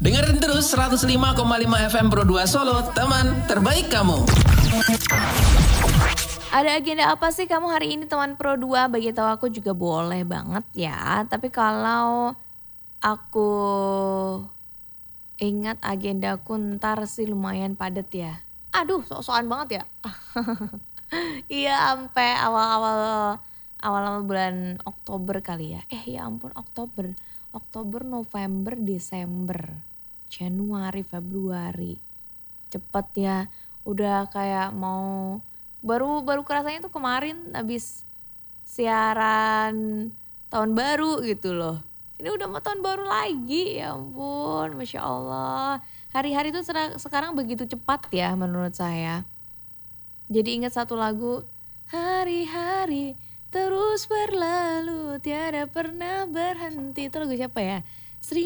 Dengerin terus 105,5 FM Pro 2 Solo, teman terbaik kamu. Ada agenda apa sih kamu hari ini teman Pro 2? Bagi tahu aku juga boleh banget ya. Tapi kalau aku ingat agendaku ntar sih lumayan padat ya. Aduh, sok-sokan banget ya. Iya, sampai awal bulan Oktober kali ya. Ya ampun, Oktober, November, Desember, Januari, Februari. Cepet ya. Udah kayak mau baru kerasanya tuh kemarin habis siaran tahun baru gitu loh. Ini udah mau tahun baru lagi, ya ampun, Masya Allah. Hari-hari tuh sekarang begitu cepat ya menurut saya. Jadi ingat satu lagu, hari-hari terus berlalu tiada pernah berhenti. Itu lagu siapa ya?